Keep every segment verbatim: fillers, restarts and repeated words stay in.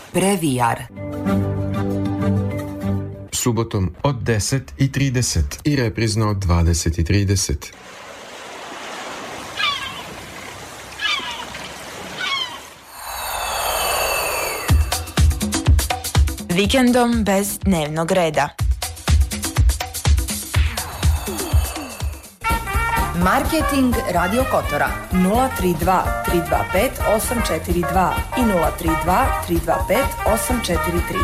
Previjar. Subotom od deset i trideset i reprizno od dvadeset i trideset. Vikendom bez dnevnog reda. Marketing Radio Kotora nula tri dva tri dva pet osam četiri dva i nula tri dva tri dva pet osam četiri tri.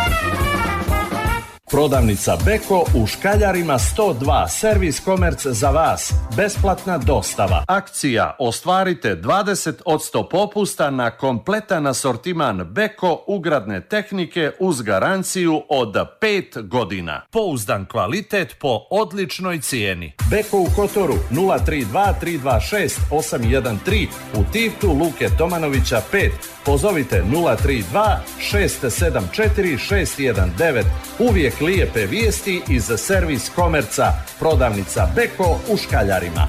Prodavnica Beko u Škaljarima sto dva, servis komerc za vas, besplatna dostava. Akcija ostvarite dvadeset posto popusta na kompletan asortiman Beko ugradne tehnike uz garanciju od pet godina. Pouzdan kvalitet po odličnoj cijeni. Beko u Kotoru nula tri dva tri dva šest osam jedan tri, u Tivtu Luke Tomanovića pet. Pozovite nula tri dva šest sedam četiri šest jedan devet. Uvijek lijepe vijesti iz servis komerca. Prodavnica Beko u Škaljarima.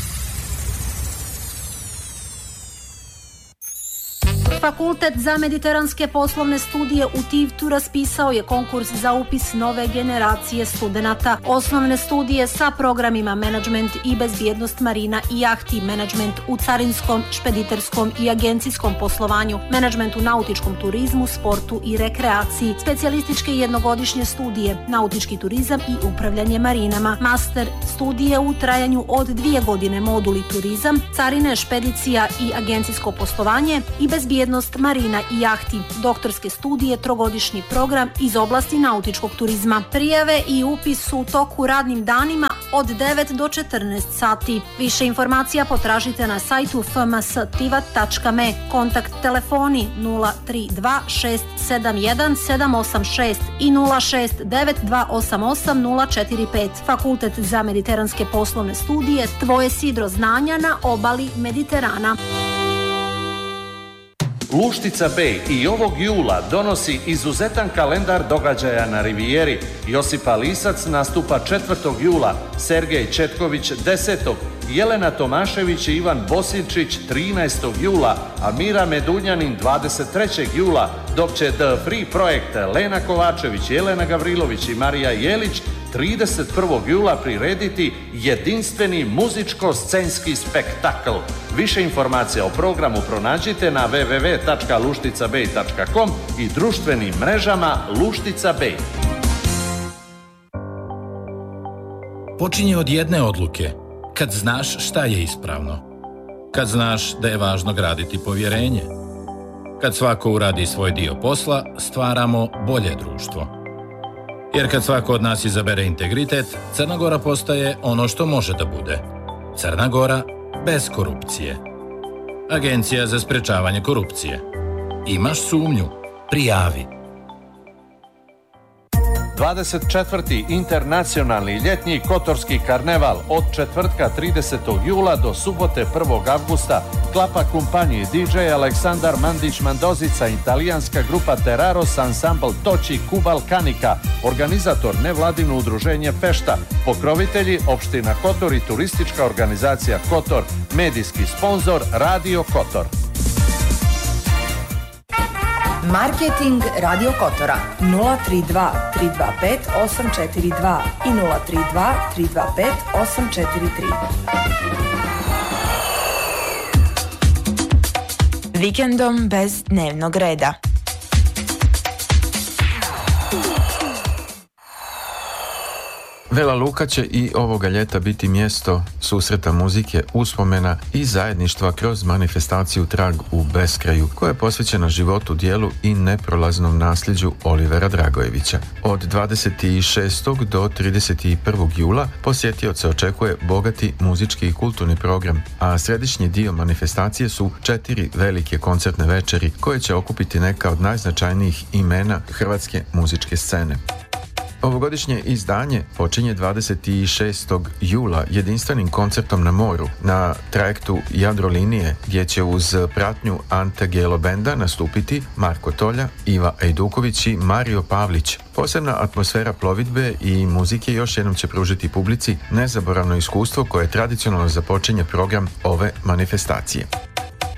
Fakultet za mediteranske poslovne studije u Tivtu raspisao je konkurs za upis nove generacije studenata. Osnovne studije sa programima menadžment i bezbjednost marina i jahti, menadžment u carinskom, špediterskom i agencijskom poslovanju, menadžment u nautičkom turizmu, sportu i rekreaciji, specijalističke jednogodišnje studije, nautički turizam i upravljanje marinama, master studije u trajanju od dvije godine, moduli turizam, carine, špedicija i agencijsko poslovanje i bezbjednost marina i jahti, doktorske studije, trogodišnji program iz oblasti nautičkog turizma. Prijave i upis su u toku radnim danima od devet do četrnaest sati. Više informacija potražite na sajtu f m s tivat tačka m e. Kontakt telefoni nula tri dva šest sedam jedan sedam osam šest i nula šest devet dva osam osam nula četiri pet. Fakultet za mediteranske poslovne studije, tvoje sidro znanja na obali Mediterana. Luštica Bay i ovog jula donosi izuzetan kalendar događaja na Rivijeri. Josipa Lisac nastupa četvrtog jula, Sergej Četković desetog, Jelena Tomašević i Ivan Bosilčić trinaestog jula, a Mira Medunjanin dvadeset trećeg jula, dok će The Free Projekt Lena Kovačević, Jelena Gavrilović i Marija Jelić trideset prvog jula prirediti jedinstveni muzičko-scenski spektakl. Više informacija o programu pronađite na w w w tačka luštica bay tačka com i društvenim mrežama Luštica Bay. Počinje od jedne odluke, kad znaš šta je ispravno, kad znaš da je važno graditi povjerenje, kad svako uradi svoj dio posla, stvaramo bolje društvo. Jer kad svako od nas izabere integritet, Crna Gora postaje ono što može da bude. Crna Gora bez korupcije. Agencija za sprečavanje korupcije. Imaš sumnju? Prijavi. dvadeset četvrti internacionalni ljetni Kotorski karneval od četvrtka tridesetog jula do subote prvog avgusta klapa kumpaniji D J Aleksandar Mandić-Mandozica, italijanska grupa Terraros, ansambl Toči, Kubal Kanika, organizator nevladino udruženje Pešta, pokrovitelji opština Kotor i turistička organizacija Kotor, medijski sponzor Radio Kotor. Marketing Radio Kotora nula tri dva tri dva pet osam četiri dva i nula tri dva tri dva pet osam četiri tri. Vikendom bez dnevnog reda. Vela Luka će i ovoga ljeta biti mjesto susreta muzike, uspomena i zajedništva kroz manifestaciju Trag u beskraju, koja je posvećena životu, dijelu i neprolaznom nasljeđu Olivera Dragojevića. Od dvadeset šestog do trideset prvog jula posjetioce očekuje bogati muzički i kulturni program, a središnji dio manifestacije su četiri velike koncertne večeri koje će okupiti neka od najznačajnijih imena hrvatske muzičke scene. Ovogodišnje izdanje počinje dvadeset šestog jula jedinstvenim koncertom na moru na trajektu Jadrolinije, gdje će uz pratnju Ante Gelo Benda nastupiti Marko Tolja, Iva Ejduković i Mario Pavlić. Posebna atmosfera plovidbe i muzike još jednom će pružiti publici nezaboravno iskustvo koje tradicionalno započinje program ove manifestacije.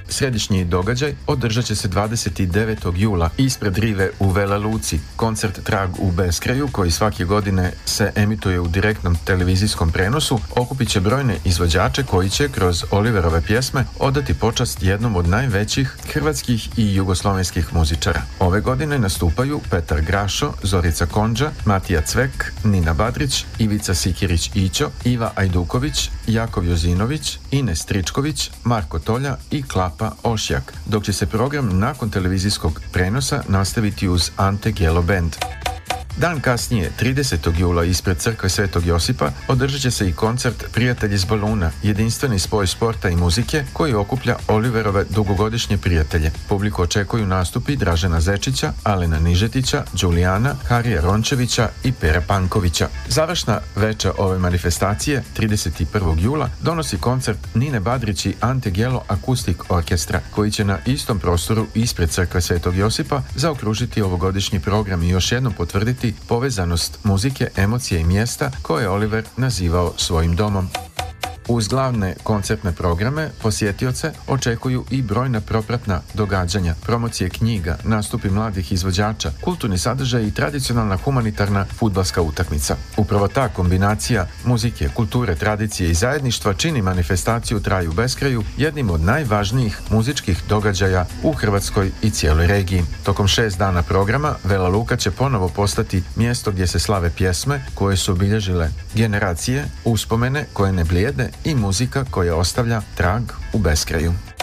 Središnji događaj održat će se dvadeset devetog jula ispred rive u Vela Luci. Koncert Trag u beskraju, koji svake godine se emituje u direktnom televizijskom prenosu, okupit će brojne izvođače koji će kroz Oliverove pjesme odati počast jednom od najvećih hrvatskih i jugoslovenskih muzičara. Ove godine nastupaju Petar Grašo, Zorica Konđa, Matija Cvek, Nina Badrić, Ivica Sikirić-Ićo, Iva Ajduković, Jakov Jozinović, Ines Tričković, Marko Tolja i Klapa Ošjak, dok će se program nakon televizijskog prenosa nastaviti uz Ante Gelo Band. Dan kasnije, tridesetog jula ispred crkve Svetog Josipa, održat će se i koncert Prijatelji s baluna, jedinstveni spoj sporta i muzike koji okuplja Oliverove dugogodišnje prijatelje. Publiku očekuju nastupi Dražena Zečića, Alena Nižetića, Đulijana, Harija Rončevića i Pere Pankovića. Završna večer ove manifestacije, trideset prvog jula, donosi koncert Nine Badrić i Ante Gelo Akustik Orkestra, koji će na istom prostoru ispred crkve Svetog Josipa zaokružiti ovogodišnji program i još jednom potvrditi povezanost muzike, emocije i mjesta koje je Oliver nazivao svojim domom. Uz glavne koncertne programe posjetioce očekuju i brojna propratna događanja, promocije knjiga, nastupi mladih izvođača, kulturni sadržaj i tradicionalna humanitarna fudbalska utakmica. Upravo ta kombinacija muzike, kulture, tradicije i zajedništva čini manifestaciju Trag u beskraju jednim od najvažnijih muzičkih događaja u Hrvatskoj i cijeloj regiji. Tokom šest dana programa Vela Luka će ponovo postati mjesto gdje se slave pjesme koje su obilježile generacije, uspomene koje ne blijede i muzika koja ostavlja trag u beskraju.